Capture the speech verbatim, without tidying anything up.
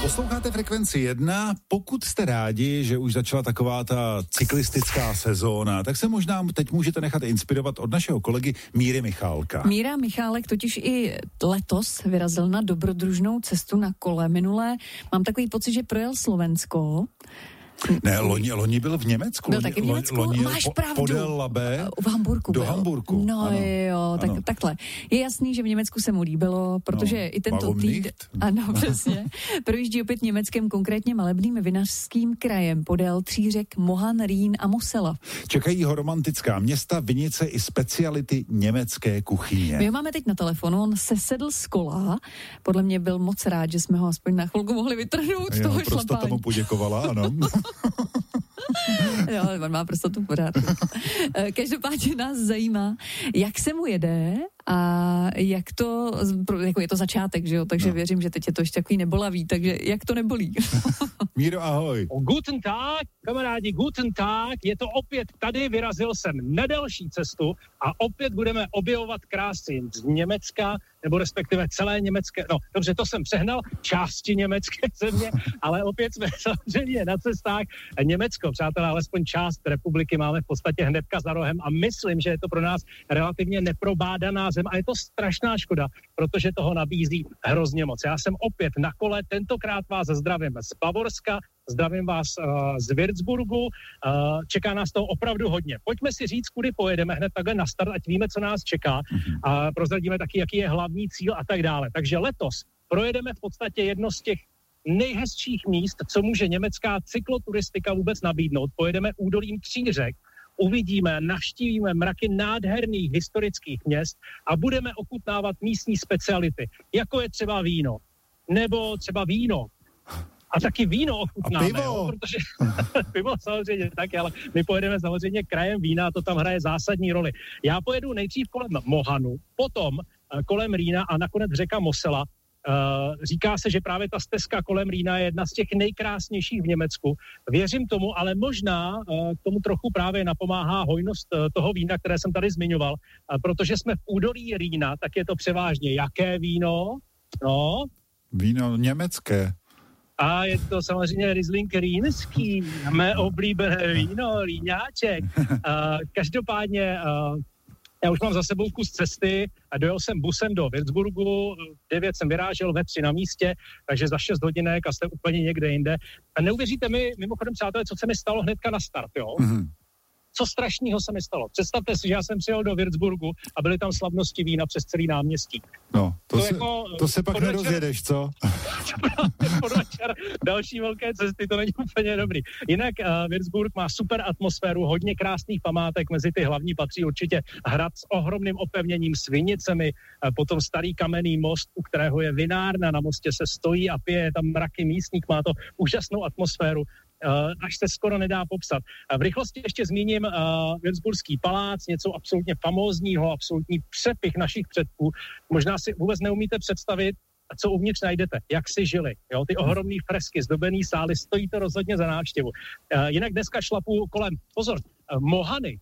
Posloucháte Frekvenci jedna. Pokud jste rádi, že už začala taková ta cyklistická sezóna, tak se možná teď můžete nechat inspirovat od našeho kolegy Míry Michálka. Míra Michálek totiž i letos vyrazil na dobrodružnou cestu na kole. Minulé mám takový pocit, že projel Slovensko. Ne, loni, loni byl v Německu. Byl taky v Německu? Loni Máš po, pravdu. Podél Labe. V Hamburku Do byl. Hamburku. No ano. jo, tak, ano. takhle. Je jasný, že v Německu se mu líbilo, protože no, i tento týden... Ano, přesně. Projíždí opět Německem, konkrétně malebným vinařským krajem podél tří řek Mohan, Rýn a Mosela. Čekají ho romantická města, vinice i speciality německé kuchyně. My ho máme teď na telefonu, on se sedl z kola. Podle mě byl moc rád, že jsme ho aspoň na chvilku mohli vytrhnout z toho šlapání. Prostě tomu poděkovala, ano. Jo, on má prostě tu pořád. Každopádně nás zajímá, jak se mu jede a jak to, jako je to začátek, že jo, takže no. Věřím, že teď je to ještě takový nebolavý, takže jak to nebolí? Míro, ahoj. Guten Tag, kamarádi, guten Tag, je to opět tady, vyrazil jsem na další cestu a opět budeme objevovat krásy z Německa, nebo respektive celé německé, no dobře, to jsem přehnal, části německé země, ale opět jsme samozřejmě na cestách. Německo, přátelé, alespoň část republiky máme v podstatě hnedka za rohem a myslím, že je to pro nás relativně neprobádaná zem a je to strašná škoda, protože toho nabízí hrozně moc. Já jsem opět na kole, tentokrát vás zdravím z Bavorska, zdravím vás uh, z Würzburgu, uh, čeká nás toho opravdu hodně. Pojďme si říct, kudy pojedeme hned takhle na start, ať víme, co nás čeká a prozradíme taky, jaký je hlavní cíl a tak dále. Takže letos projedeme v podstatě jedno z těch nejhezčích míst, co může německá cykloturistika vůbec nabídnout. Pojedeme údolím tří řek, uvidíme, navštívíme mraky nádherných historických měst a budeme ochutnávat místní speciality, jako je třeba víno, nebo třeba víno. A taky víno ochutnáme, jo, protože pivo samozřejmě taky, ale my pojedeme samozřejmě krajem vína a to tam hraje zásadní roli. Já pojedu nejdřív kolem Mohanu, potom kolem Rýna a nakonec řeka Mosela. Uh, říká se, že právě ta stezka kolem Rýna je jedna z těch nejkrásnějších v Německu. Věřím tomu, ale možná uh, k tomu trochu právě napomáhá hojnost uh, toho vína, které jsem tady zmiňoval, uh, protože jsme v údolí Rýna, tak je to převážně jaké víno? No? Víno německé. A je to samozřejmě Riesling rýnský, mé oblíbené víno, rýňáček. Uh, každopádně uh, já už mám za sebou kus cesty a dojel jsem busem do Würzburgu, devět jsem vyrážel, ve tři na místě, takže za šest hodinek a jste úplně někde jinde. A neuvěříte mi, mimochodem přátelé, co se mi stalo hnedka na start, jo? Mm-hmm. Co strašného se mi stalo? Představte si, že já jsem přijel do Würzburgu a byly tam slavnosti vína přes celý náměstí. No, to, to, se, jako, to se pak podvečer, nerozjedeš, co? podvečer další velké cesty, to není úplně dobrý. Jinak uh, Würzburg má super atmosféru, hodně krásných památek, mezi ty hlavní patří určitě hrad s ohromným opevněním, s vinicemi, uh, potom starý kamenný most, u kterého je vinárna, na mostě se stojí a pije, je tam mraky místních, má to úžasnou atmosféru. Uh, až se skoro nedá popsat. Uh, v rychlosti ještě zmíním uh, Würzburský palác, něco absolutně famózního, absolutní přepich našich předků. Možná si vůbec neumíte představit, co uvnitř najdete, jak si žili. Jo? Ty ohromný fresky, zdobený sály, stojí to rozhodně za návštěvu. Uh, jinak dneska šlapu kolem, pozor, uh, Mohany.